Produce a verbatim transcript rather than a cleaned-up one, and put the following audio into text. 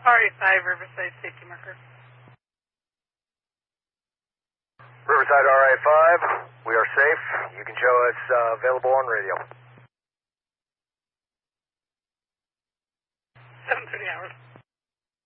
R A five, Riverside Safety Marker. Riverside R A five, we are safe. You can show us uh, available on radio. seven thirty hours.